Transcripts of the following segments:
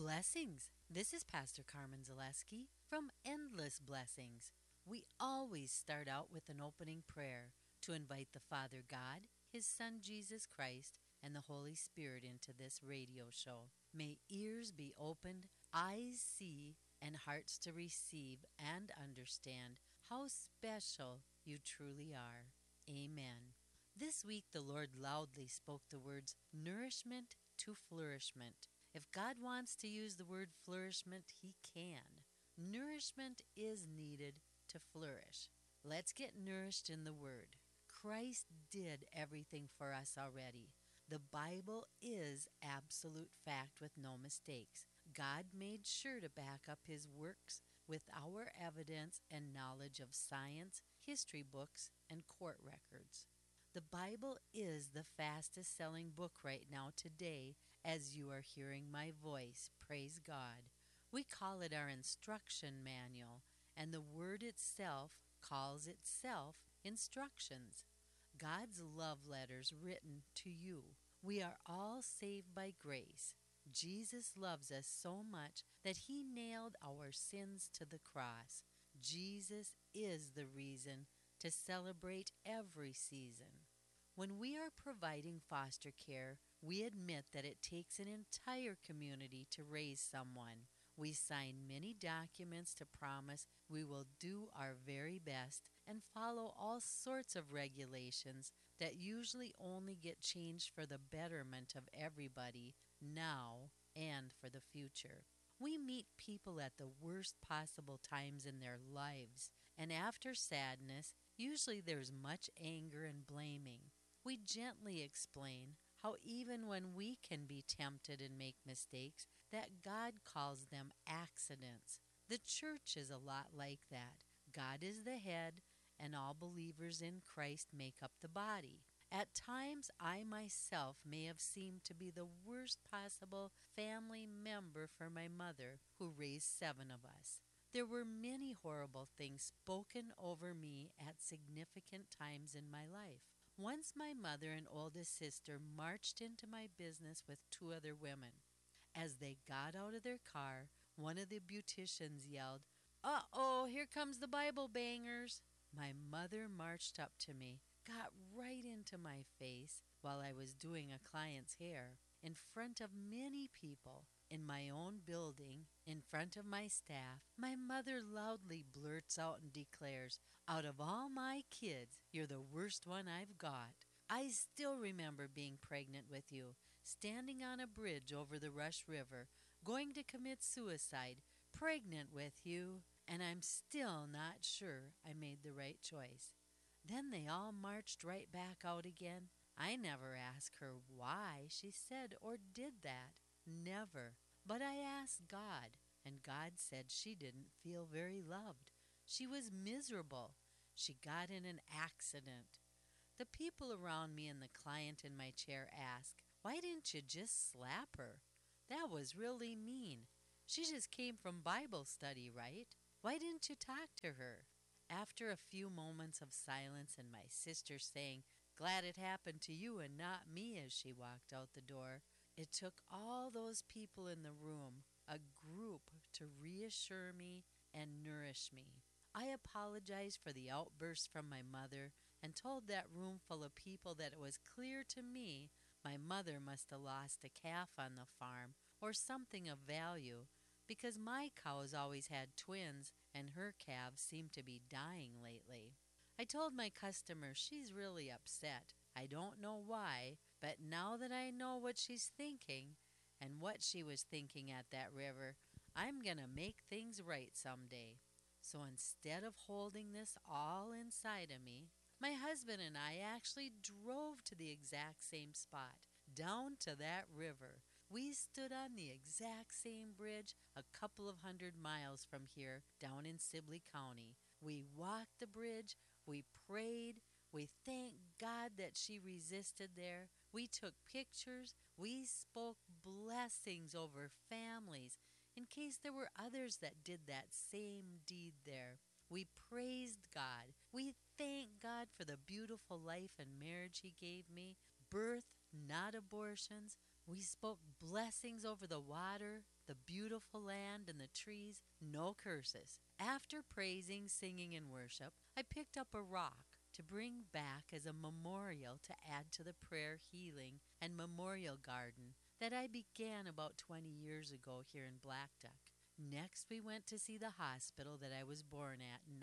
Blessings! This is Pastor Carmen Zaleski from Endless Blessings. We always start out with an opening prayer to invite the Father God, His Son Jesus Christ, and the Holy Spirit into this radio show. May ears be opened, eyes see, and hearts to receive and understand how special you truly are. Amen. This week the Lord loudly spoke the words nourishment to flourishment. If God wants to use the word flourishment, He can. Nourishment is needed to flourish. Let's get nourished in the Word. Christ did everything for us already. The Bible is absolute fact with no mistakes. God made sure to back up His works with our evidence and knowledge of science, history books, and court records. The Bible is the fastest selling book right now today as you are hearing my voice. Praise God. We call it our instruction manual, and the word itself calls itself instructions. God's love letters written to you. We are all saved by grace. Jesus loves us so much that He nailed our sins to the cross. Jesus is the reason to celebrate every season. When we are providing foster care, we admit that it takes an entire community to raise someone. We sign many documents to promise we will do our very best and follow all sorts of regulations that usually only get changed for the betterment of everybody now and for the future. We meet people at the worst possible times in their lives, and after sadness, usually there's much anger and blaming. We gently explain how even when we can be tempted and make mistakes, that God calls them accidents. The church is a lot like that. God is the head, and all believers in Christ make up the body. At times, I myself may have seemed to be the worst possible family member for my mother, who raised 7 of us. There were many horrible things spoken over me at significant times in my life. Once my mother and oldest sister marched into my business with 2 other women. As they got out of their car, one of the beauticians yelled, "Uh-oh, here comes the Bible bangers." My mother marched up to me, got right into my face while I was doing a client's hair, in front of many people, in my own building, in front of my staff. My mother loudly blurts out and declares, "Out of all my kids, you're the worst one I've got. I still remember being pregnant with you, standing on a bridge over the Rush River, going to commit suicide, pregnant with you, and I'm still not sure I made the right choice." Then they all marched right back out again. I never asked her why she said or did that. Never. But I asked God, and God said she didn't feel very loved. She was miserable. She got in an accident. The people around me and the client in my chair asked, "Why didn't you just slap her? That was really mean. She just came from Bible study, right? Why didn't you talk to her?" After a few moments of silence and my sister saying, "Glad it happened to you and not me," as she walked out the door, it took all those people in the room, a group, to reassure me and nourish me. I apologized for the outburst from my mother and told that room full of people that it was clear to me my mother must have lost a calf on the farm or something of value, because my cows always had twins and her calves seemed to be dying lately. I told my customer she's really upset. I don't know why, but now that I know what she's thinking and what she was thinking at that river, I'm gonna make things right someday. So instead of holding this all inside of me, my husband and I actually drove to the exact same spot, down to that river. We stood on the exact same bridge a couple of 100 miles from here, down in Sibley County. We walked the bridge, we prayed, we thanked God that she resisted there. We took pictures, we spoke blessings over families in case there were others that did that same deed there. We praised God. We thanked God for the beautiful life and marriage He gave me. Birth, not abortions. We spoke blessings over the water, the beautiful land, and the trees, no curses. After praising, singing, and worship, I picked up a rock to bring back as a memorial to add to the prayer, healing, and memorial garden that I began about 20 years ago here in Black Duck. Next, we went to see the hospital that I was born at in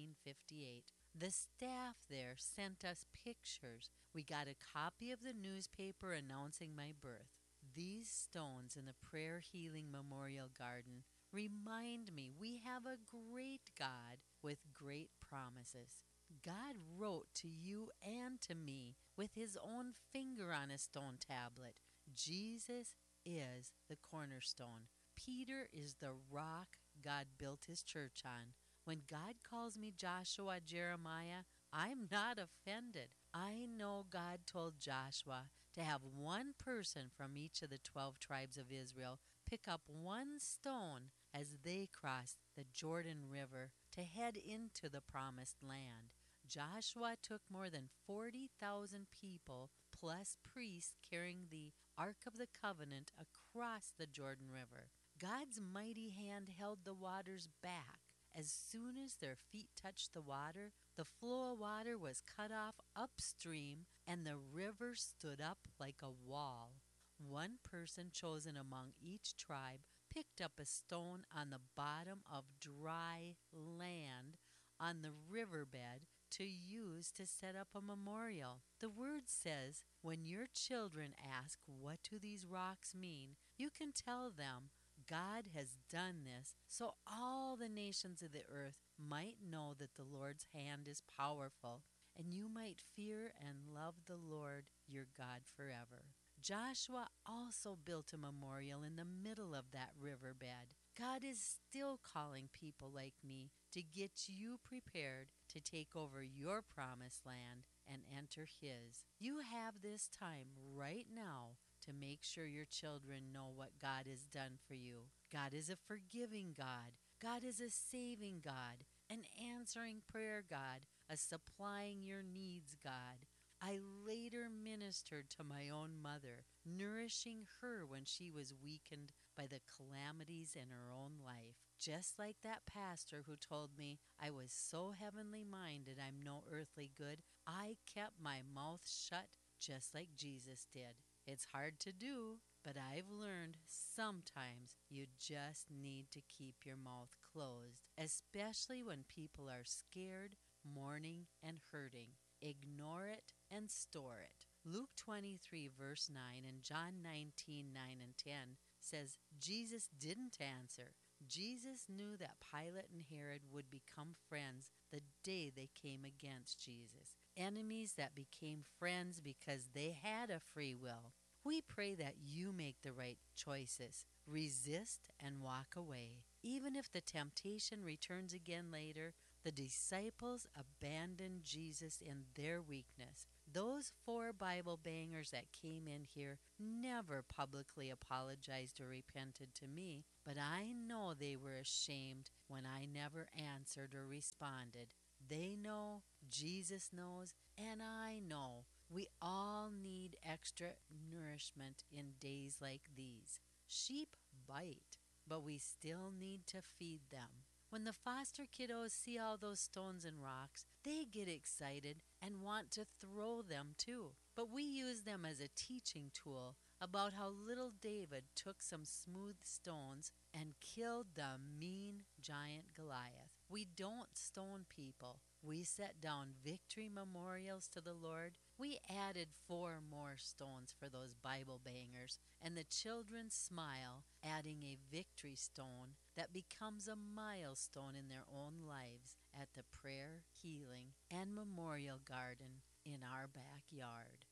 1958. The staff there sent us pictures. We got a copy of the newspaper announcing my birth. These stones in the Prayer Healing Memorial Garden remind me we have a great God with great promises. God wrote to you and to me with his own finger on a stone tablet. Jesus is the cornerstone. Peter is the rock God built his church on. When God calls me Joshua, Jeremiah, I'm not offended. I know God told Joshua to have one person from each of the 12 tribes of Israel pick up one stone as they crossed the Jordan River to head into the promised land. Joshua took more than 40,000 people plus priests carrying the Ark of the Covenant across the Jordan River. God's mighty hand held the waters back. As soon as their feet touched the water, the flow of water was cut off upstream and the river stood up like a wall. One person chosen among each tribe picked up a stone on the bottom of dry land on the riverbed to use to set up a memorial. The word says, when your children ask, what do these rocks mean? You can tell them, God has done this so all the nations of the earth might know that the Lord's hand is powerful, and you might fear and love the Lord your God forever. Joshua also built a memorial in the middle of that riverbed. God is still calling people like me to get you prepared to take over your promised land and enter his. You have this time right now to make sure your children know what God has done for you. God is a forgiving God. God is a saving God, an answering prayer God, a supplying your needs God. I later ministered to my own mother, nourishing her when she was weakened by the calamities in her own life. Just like that pastor who told me I was so heavenly minded I'm no earthly good, I kept my mouth shut just like Jesus did. It's hard to do, but I've learned sometimes you just need to keep your mouth closed, especially when people are scared, mourning, and hurting. Ignore it and store it. Luke 23 verse 9 and John 19, 9 and 10 says Jesus didn't answer. Jesus knew that Pilate and Herod would become friends the day they came against Jesus. Enemies that became friends because they had a free will. We pray that you make the right choices. Resist and walk away. Even if the temptation returns again later, the disciples abandoned Jesus in their weakness. Those 4 Bible bangers that came in here never publicly apologized or repented to me, but I know they were ashamed when I never answered or responded. They know, Jesus knows, and I know. We all need extra nourishment in days like these. Sheep bite, but we still need to feed them. When the foster kiddos see all those stones and rocks, they get excited and want to throw them too. But we use them as a teaching tool about how little David took some smooth stones and killed the mean giant Goliath. We don't stone people. We set down victory memorials to the Lord. We added 4 more stones for those Bible bangers, and the children smile, adding a victory stone that becomes a milestone in their own lives at the prayer, healing, and memorial garden in our backyard.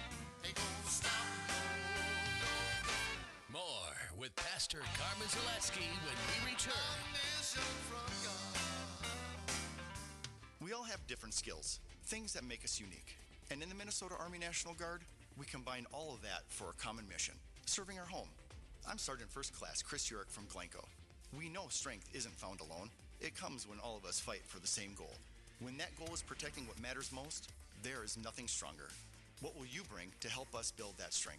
More with Pastor Carmen Zaleski when we return. We all have different skills, things that make us unique. And in the Minnesota Army National Guard, we combine all of that for a common mission, serving our home. I'm Sergeant First Class Chris Urick from Glencoe. We know strength isn't found alone. It comes when all of us fight for the same goal. When that goal is protecting what matters most, there is nothing stronger. What will you bring to help us build that strength?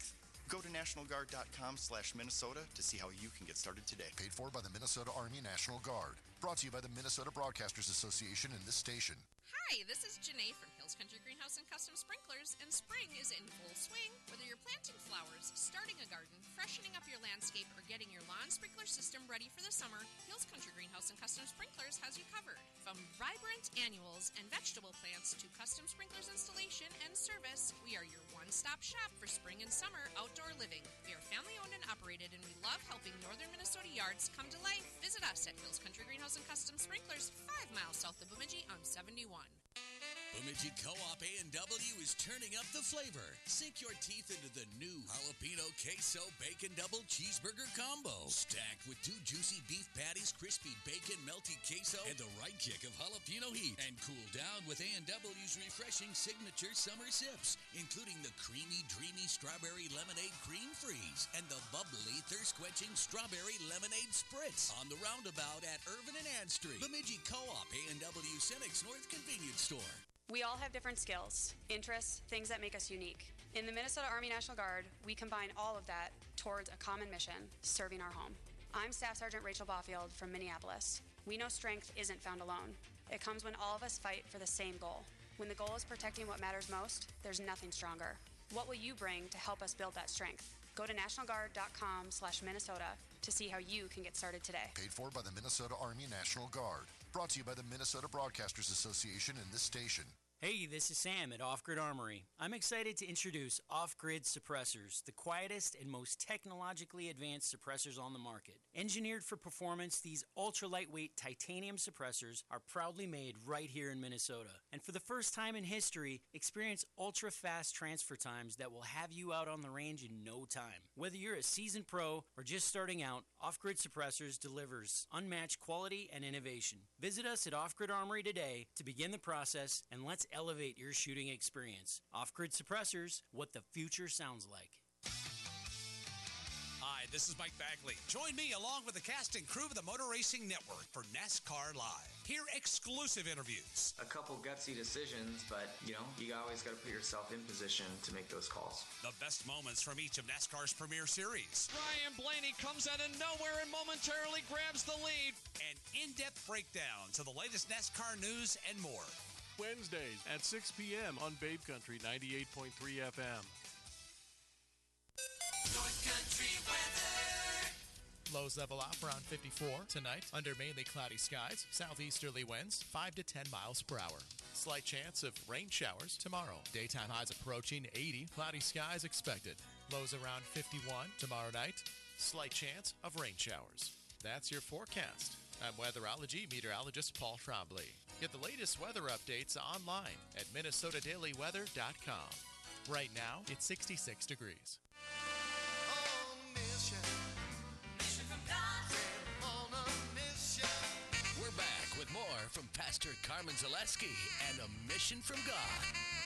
Go to nationalguard.com/Minnesota to see how you can get started today. Paid for by the Minnesota Army National Guard. Brought to you by the Minnesota Broadcasters Association and this station. Hi, this is Janae from Hills Country Greenhouse and Custom Sprinklers, and spring is in full swing. Whether you're planting flowers, starting a garden, freshening up your landscape, or getting your lawn sprinkler system ready for the summer, Hills Country Greenhouse and Custom Sprinklers has you covered. From vibrant annuals and vegetable plants to custom sprinklers installation and service, we are your one-stop shop for spring and summer outdoor living. We are family-owned and operated, and we love helping northern Minnesota yards come to life. Visit us at Hills Country Greenhouse and Custom Sprinklers, 5 miles south of Bemidji on 71. Bemidji Co-op A&W is turning up the flavor. Sink your teeth into the new jalapeno queso bacon double cheeseburger combo. Stacked with 2 juicy beef patties, crispy bacon, melty queso, and the right kick of jalapeno heat. And cool down with A&W's refreshing signature summer sips, including the creamy, dreamy strawberry lemonade cream freeze and the bubbly, thirst-quenching strawberry lemonade spritz on the roundabout at Irvin and Ann Street. Bemidji Co-op A&W Senex North Convenience Store. We all have different skills, interests, things that make us unique. In the Minnesota Army National Guard, we combine all of that towards a common mission, serving our home. I'm Staff Sergeant Rachel Baufield from Minneapolis. We know strength isn't found alone. It comes when all of us fight for the same goal. When the goal is protecting what matters most, there's nothing stronger. What will you bring to help us build that strength? Go to nationalguard.com/Minnesota to see how you can get started today. Paid for by the Minnesota Army National Guard. Brought to you by the Minnesota Broadcasters Association and this station. Hey, this is Sam at Off Grid Armory. I'm excited to introduce Off Grid Suppressors, the quietest and most technologically advanced suppressors on the market. Engineered for performance, these ultra-lightweight titanium suppressors are proudly made right here in Minnesota. And for the first time in history, experience ultra-fast transfer times that will have you out on the range in no time. Whether you're a seasoned pro or just starting out, Off Grid Suppressors delivers unmatched quality and innovation. Visit us at Off Grid Armory today to begin the process, and let's elevate your shooting experience. Off-Grid Suppressors, what the future sounds like. Hi, this is Mike Bagley. Join me along with the cast and crew of the Motor Racing Network for NASCAR Live. Hear exclusive interviews. A couple gutsy decisions, but, you always got to put yourself in position to make those calls. The best moments from each of NASCAR's premier series. Ryan Blaney comes out of nowhere and momentarily grabs the lead. And in-depth breakdowns of the latest NASCAR news and more. Wednesdays at 6 p.m. on Babe Country 98.3 FM. North Country weather. Lows level off around 54 tonight under mainly cloudy skies. Southeasterly winds 5 to 10 miles per hour. Slight chance of rain showers tomorrow. Daytime highs approaching 80. Cloudy skies expected. Lows around 51 tomorrow night. Slight chance of rain showers. That's your forecast. I'm weatherology meteorologist Paul Trombley. Get the latest weather updates online at minnesotadailyweather.com. Right now, it's 66 degrees. We're back with more from Pastor Carmen Zaleski and A Mission from God.